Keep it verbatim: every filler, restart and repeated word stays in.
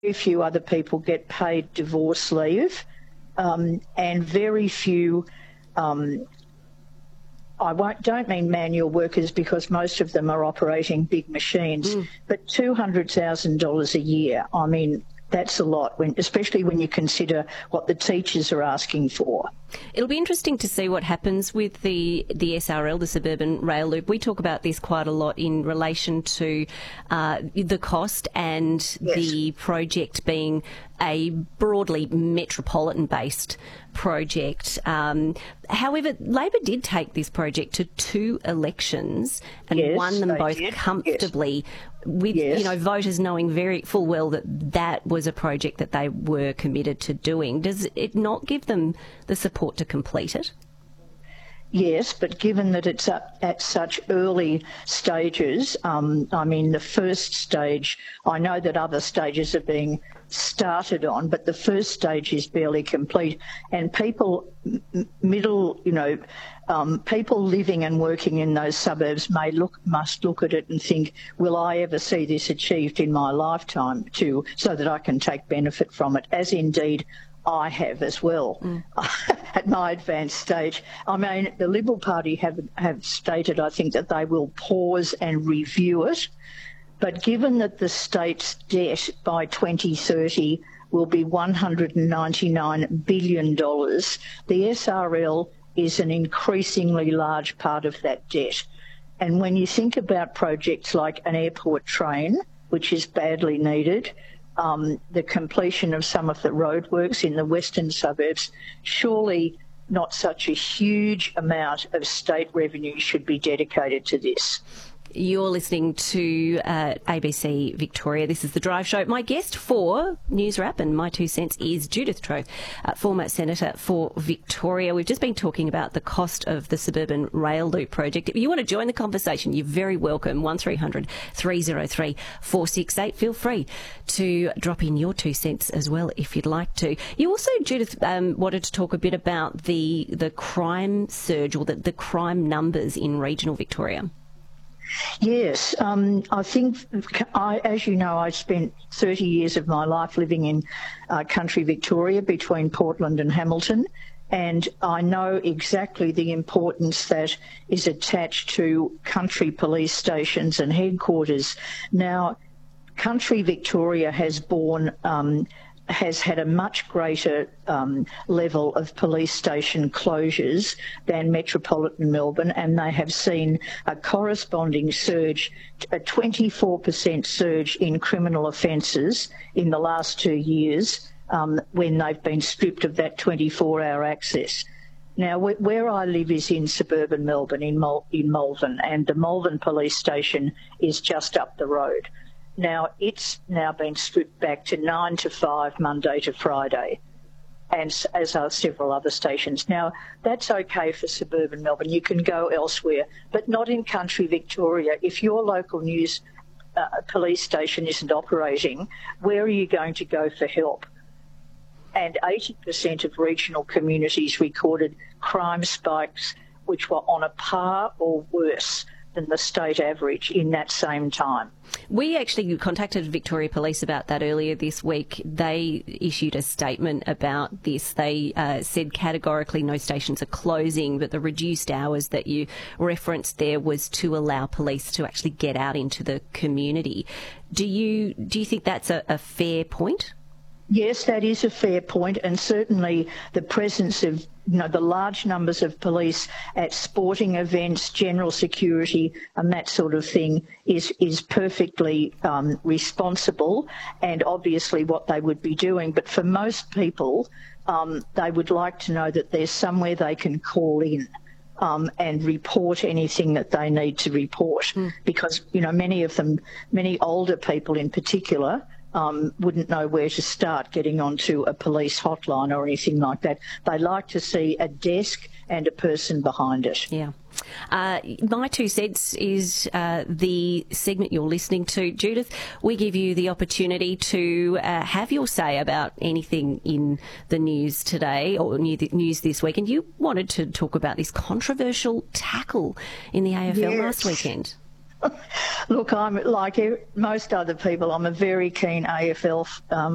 very few other people get paid divorce leave, um, and very few, um, I won't, don't mean manual workers because most of them are operating big machines, mm. but two hundred thousand dollars a year, I mean, that's a lot, when, especially when you consider what the teachers are asking for. It'll be interesting to see what happens with the, the S R L, the Suburban Rail Loop. We talk about this quite a lot in relation to uh, the cost and yes. the project being a broadly metropolitan-based project. Um, however, Labor did take this project to two elections and yes, won them both did. comfortably, yes. with yes. you know voters knowing very full well that that was a project that they were committed to doing. Does it not give them the support to complete it? Yes, but given that it's at, at such early stages, um, I mean, the first stage, I know that other stages are being started on, but the first stage is barely complete. And people, m- middle, you know, um, people living and working in those suburbs may look, must look at it and think, will I ever see this achieved in my lifetime too, so that I can take benefit from it, as indeed I have as well mm. at my advanced stage. I mean, the Liberal Party have have stated, I think, that they will pause and review it. But given that the state's debt by twenty thirty will be one hundred ninety-nine billion dollars, the S R L is an increasingly large part of that debt. And when you think about projects like an airport train, which is badly needed, Um, the completion of some of the roadworks in the western suburbs, surely not such a huge amount of state revenue should be dedicated to this. You're listening to uh, A B C Victoria. This is The Drive Show. My guest for News Wrap and My Two Cents is Judith Troth, uh, former Senator for Victoria. We've just been talking about the cost of the Suburban Rail Loop project. If you want to join the conversation, you're very welcome. one three hundred three oh three four six eight. Feel free to drop in your two cents as well if you'd like to. You also, Judith, um, wanted to talk a bit about the, the crime surge or the, the crime numbers in regional Victoria. Yes, um, I think, I, as you know, I spent thirty years of my life living in uh, country Victoria between Portland and Hamilton, and I know exactly the importance that is attached to country police stations and headquarters. Now, country Victoria has borne um, has had a much greater um, level of police station closures than metropolitan Melbourne, and they have seen a corresponding surge, a twenty-four percent surge in criminal offences in the last two years um, when they've been stripped of that twenty-four hour access. Now, where I live is in suburban Melbourne, in, Mol- in Malvern, and the Malvern Police Station is just up the road. Now, it's now been stripped back to nine to five, Monday to Friday, and as are several other stations. Now, that's okay for suburban Melbourne. You can go elsewhere, but not in country Victoria. If your local news uh, police station isn't operating, where are you going to go for help? And eighty percent of regional communities recorded crime spikes which were on a par or worse than the state average in that same time. We actually contacted Victoria Police about that earlier this week. They issued a statement about this. They uh, said categorically no stations are closing, but the reduced hours that you referenced there was to allow police to actually get out into the community. Do you do you think that's a, a fair point? Yes, that is a fair point, and certainly the presence of, you know, the large numbers of police at sporting events, general security and that sort of thing is, is perfectly um, responsible and obviously what they would be doing. But for most people, um, they would like to know that there's somewhere they can call in Um, and report anything that they need to report, mm. because, you know, many of them, many older people in particular, um, wouldn't know where to start getting onto a police hotline or anything like that. They like to see a desk and a person behind it. Yeah. Uh, My Two Cents is uh, the segment you're listening to. Judith, we give you the opportunity to uh, have your say about anything in the news today or news this week. And you wanted to talk about this controversial tackle in the A F L yes. last weekend. Look, I'm like most other people, I'm a very keen A F L um,